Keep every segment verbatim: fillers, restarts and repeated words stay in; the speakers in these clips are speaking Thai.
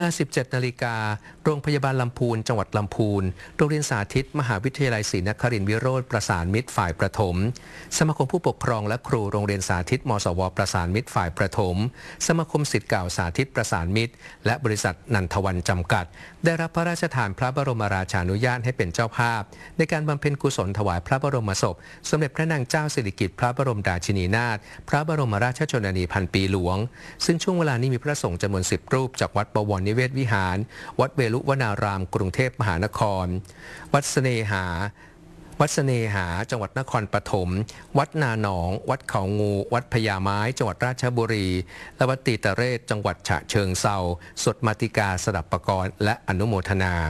สิบเจ็ดนาฬิกาโรงพยาบาลลำพูนจังหวัดลำพูนโรงเรียนสาธิตมหาวิทยาลัยศรีนครินทร์วิโรธประสานมิตรฝ่ายประถมสมาคมผู้ปกครองและครูโรงเรียนสาธิตมสวประสานมิตรฝ่ายประถมสมาคมศิษย์เก่าสาธิตประสานมิตรและบริษัทนันทวันจำกัดได้รับพระราชทานพระบรมราชานุญาตให้เป็นเจ้าภาพในการบำเพ็ญกุศลถวายพระบรมศพสมเด็จพระนางเจ้าสิริกิติ์พระบรมราชินีนาถพระบรมราชชนนีพันปีหลวงซึ่งช่วงเวลานี้มีพระสงฆ์จำนวนสิบรูปจากวัดบวรนิเวศวิหารวัดเวลุวนารามกรุงเทพมหานครวัดเสน่หาวัดเสน่หาจังหวัดนครปฐมวัดนาหนองวัดเขางูวัดพญาไม้จังหวัดราชบุรีและวัดตีตะเรศจังหวัดฉะเชิงเทราสวดมาติกาสดับปกรณ์และอนุโมทนา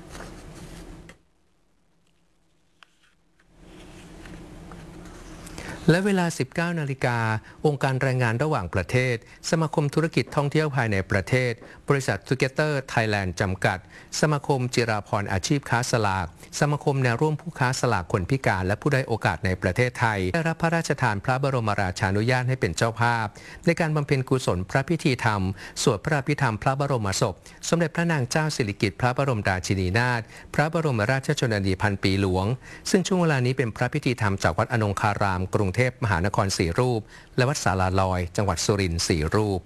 และเวลา สิบเก้านาฬิกาองค์การแรงงานระหว่างประเทศสมาคมธุรกิจท่องเที่ยวภายในประเทศบริษัท Together Thailand จำกัดสมาคมจิราพรอาชีพค้าสลากสมาคมแนวร่วมผู้ค้าสลากคนพิการและผู้ด้อยโอกาสในประเทศไทยได้รับพระราชทานพระบรมราชานุญาตให้เป็นเจ้าภาพในการบำเพ็ญกุศลพระพิธีธรรมสวดพระอภิธรรมพระบรมศพสมเด็จพระนางเจ้าสิริกิติ์พระบรมราชินีนาถพระบรมราชชนนีพันปีหลวงซึ่งช่วงเวลานี้เป็นพระพิธีธรรมจากวัดอนงคารามกรุงเทพมหานครสี่รูปและวัดศาลาลอยจังหวัดสุรินทร์สี่รูป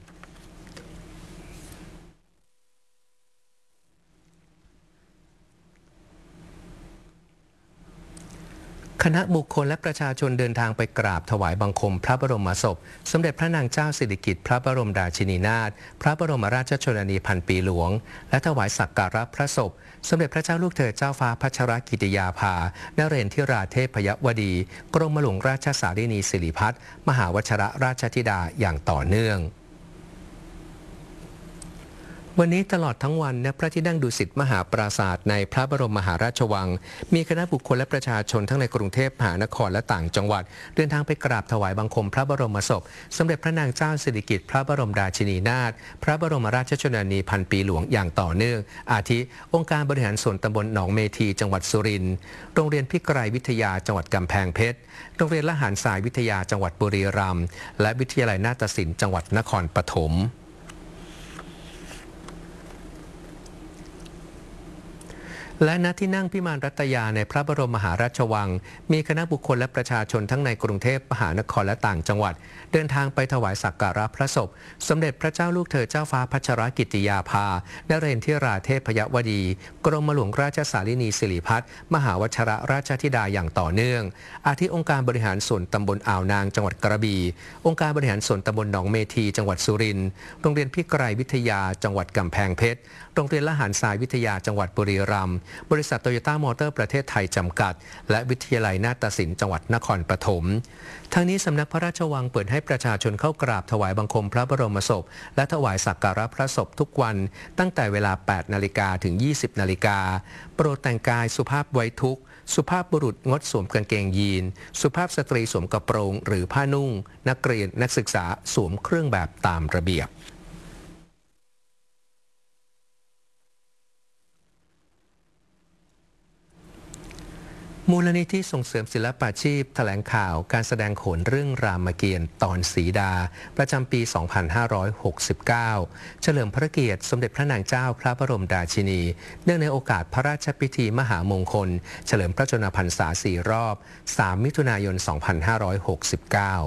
คณะบุคคลและประชาชนเดินทางไปกราบถวายบังคมพระบรมศพสมเด็จพระนางเจ้าสิริกิติ์พระบรมราชินีนาถพระบรมราชชนนีพันปีหลวงและถวายสักการะพระศพสมเด็จพระเจ้าลูกเธอเจ้าฟ้าพัชรกิติยาภานเรนทิราเทพยวดีกรมหลวงราชสารินีสิริพัฒน์มหาวชรราชธิดาอย่างต่อเนื่องวันนี้ตลอดทั้งวันณพระที่นั่งดุสิตมหาปราสาทในพระบรมมหาราชวังมีคณะบุคคลและประชาชนทั้งในกรุงเทพมหานครและต่างจังหวัดเดินทางไปกราบถวายบังคมพระบรมศพสมเด็จพระนางเจ้าสิริกิติ์พระบรมราชินีนาถพระบรมราชชนนีพันปีหลวงอย่างต่อเนื่องอาทิองค์การบริหารส่วนตำบลหนองเมธีจังหวัดสุรินทร์โรงเรียนพิกรายวิทยาจังหวัดกำแพงเพชรโรงเรียนละหารทรายวิทยาจังหวัดบุรีรัมย์และวิทยาลัยนาฏศิลป์จังหวัดนครปฐมและณที่นั่งพิมานรัตยาในพระบรมมหาราชวังมีคณะบุคคลและประชาชนทั้งในกรุงเทพมหานครและต่างจังหวัดเดินทางไปถวายสักการะพระศพสมเด็จพระเจ้าลูกเธอเจ้าฟ้าพัชรกิติยาภานเรนทิราเทพยวดีกรมหลวงราชสารินีสิริพัฒน์มหาวชรราชธิดาอย่างต่อเนื่องอาทิองค์การบริหารส่วนตำบลอ่าวนางจังหวัดกระบี่องค์การบริหารส่วนตำบลหนองเมธีจังหวัดสุรินทร์โรงเรียนพิกรายวิทยาจังหวัดกำแพงเพชรโรงเรียนละหารทรายวิทยาจังหวัดบุรีรัมย์บริษัทโตโยต้ามอเตอร์ประเทศไทยจำกัดและวิทยาลัยนาฏศิลป์จังหวัดนครปฐมทั้งนี้สำนักพระราชวังเปิดให้ประชาชนเข้ากราบถวายบังคมพระบรมศพและถวายสักการะพระศพทุกวันตั้งแต่เวลา แปดนาฬิกา ถึง ยี่สิบนาฬิกาโปรดแต่งกายสุภาพไว้ทุกข์สุภาพบุรุษงดสวมกางเกงยีนสุภาพสตรีสวมกระโปรงหรือผ้านุ่งนักเรียนนักศึกษาสวมเครื่องแบบตามระเบียบมูลนิธิส่งเสริมศิลปาชีพแถลงข่าวการแสดงโขนเรื่องรามเกียรติ์ตอนสีดาประจำปี สองพันห้าร้อยหกสิบเก้า เฉลิมพระเกียรติสมเด็จพระนางเจ้าพระบรมราชินีเนื่องในโอกาสพระราชพิธีมหามงคลเฉลิมพระชนมพรรษาสี่รอบ สามมิถุนายน สองพันห้าร้อยหกสิบเก้า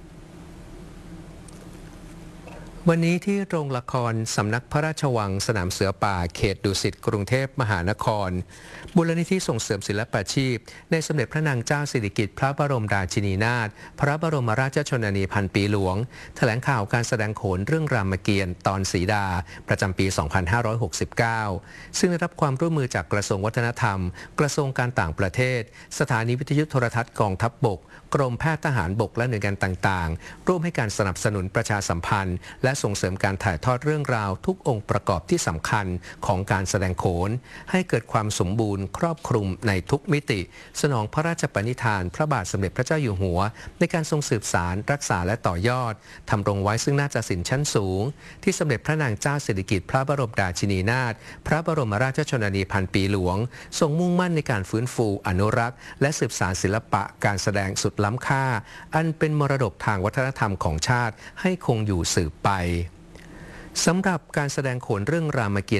วันนี้ที่โรงละครสำนักพระราชวังสนามเสือป่าเขตดุสิตกรุงเทพมหานครมูลนิธิส่งเสริมศิลปาชีพในสมเด็จพระนางเจ้าสิริกิติ์พระบรมราชินีนาถพระบรมราชชนนีพันปีหลวงแถลงข่าวการแสดงโขนเรื่องรามเกียรติ์ตอนสีดาประจำปี สองพันห้าร้อยหกสิบเก้า ซึ่งได้รับความร่วมมือจากกระทรวงวัฒนธรรมกระทรวงการต่างประเทศสถานีวิทยุโทรทัศน์กองทัพบกกรมแพทย์ทหารบกและหน่วยงานต่างๆร่วมให้การสนับสนุนประชาสัมพันธ์และส่งเสริมการถ่ายทอดเรื่องราวทุกองค์ประกอบที่สำคัญของการแสดงโขนให้เกิดความสมบูรณ์ครอบคลุมในทุกมิติสนองพระราชปณิธานพระบาทสมเด็จพระเจ้าอยู่หัวในการทรงสืบสารรักษาและต่อยอดทำรงไว้ซึ่งนาฏศิลป์ชั้นสูงที่สมเด็จพระนางเจ้าสิริกิติ์พระบรมราชินีนาถพระบรมราชชนนีพันปีหลวงทรงมุ่งมั่นในการฟื้นฟูอนุรักษ์และสืบสานศิลปะการแสดงสุดล้ำค่าอันเป็นมรดกทางวัฒนธรรมของชาติให้คงอยู่สืบไปสำหรับการแสดงโขนเรื่องรามเกียรติ์